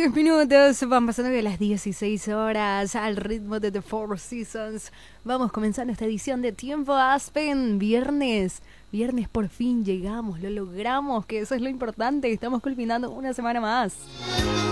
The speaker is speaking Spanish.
10 minutos, van pasando de las 16 horas al ritmo de The Four Seasons. Vamos comenzando esta edición de Tiempo Aspen, viernes. Viernes por fin llegamos, lo logramos, que eso es lo importante. Estamos culminando una semana más.